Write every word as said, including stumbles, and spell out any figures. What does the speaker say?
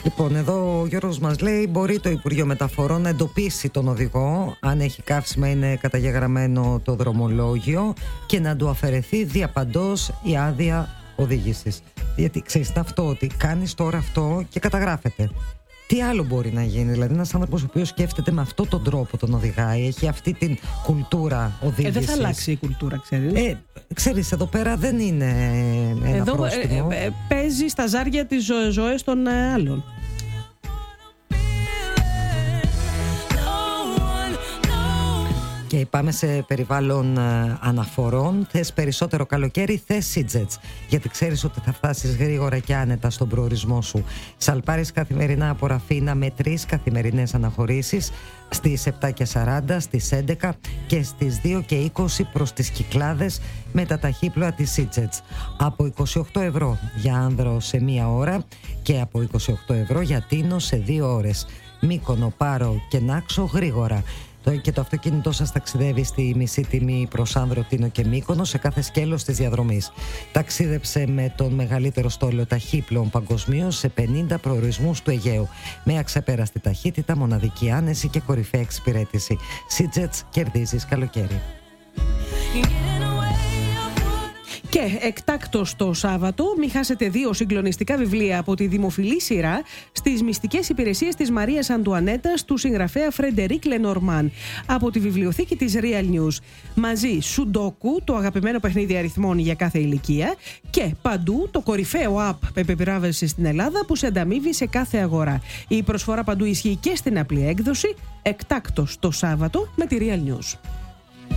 Λοιπόν, εδώ ο Γιώργος μας λέει: μπορεί το Υπουργείο Μεταφορών να εντοπίσει τον οδηγό, αν έχει καύσιμα, είναι καταγεγραμμένο το δρομολόγιο, και να του αφαιρεθεί διαπαντός η άδεια οδήγησης. Γιατί ξέρεις αυτό, ότι κάνεις τώρα αυτό και καταγράφεται. Τι άλλο μπορεί να γίνει? Δηλαδή, ένας άνθρωπος ο οποίος σκέφτεται με αυτόν τον τρόπο τον οδηγάει, έχει αυτή την κουλτούρα οδήγησης. Ε, δεν θα αλλάξει η κουλτούρα, ξέρεις. Ε, ξέρεις, εδώ πέρα δεν είναι ένα εδώ, πρόστιμο. Ε, ε, παίζει στα ζάρια τις ζω, ζωές των ε, άλλων. Και πάμε σε περιβάλλον αναφορών. Θες περισσότερο καλοκαίρι, θες Seajets. Γιατί ξέρεις ότι θα φτάσεις γρήγορα και άνετα στον προορισμό σου. Σαλπάρεις καθημερινά από Ραφίνα με τρεις καθημερινές αναχωρήσεις στις επτά και σαράντα, στις έντεκα και στις δύο και είκοσι προς τις Κυκλάδες με τα ταχύπλοα της Seajets. Από είκοσι οκτώ ευρώ για Άνδρο σε μία ώρα και από είκοσι οκτώ ευρώ για Τίνο σε δύο ώρες. Μύκονο, Πάρο και Νάξο γρήγορα. Και το αυτοκίνητό σας ταξιδεύει στη μισή τιμή προς Άνδρο, Τίνο και Μύκονο σε κάθε σκέλος της διαδρομής. Ταξίδεψε με τον μεγαλύτερο στόλο ταχύπλων παγκοσμίως σε πενήντα προορισμούς του Αιγαίου. Με αξεπέραστη ταχύτητα, μοναδική άνεση και κορυφαία εξυπηρέτηση. Seajets, κερδίζεις καλοκαίρι. Και εκτάκτος το Σάββατο, μη χάσετε δύο συγκλονιστικά βιβλία από τη δημοφιλή σειρά στις μυστικές υπηρεσίες της Μαρίας Αντουανέτας του συγγραφέα Φρεντερίκ Λενορμάν από τη βιβλιοθήκη της Real News. Μαζί Σουντόκου, το αγαπημένο παιχνίδι αριθμών για κάθε ηλικία, και Παντού, το κορυφαίο app επιβράβευσης στην Ελλάδα που σε ανταμείβει σε κάθε αγορά. Η προσφορά Παντού ισχύει και στην απλή έκδοση. Εκτάκτος το Σάββατο με τη Real News.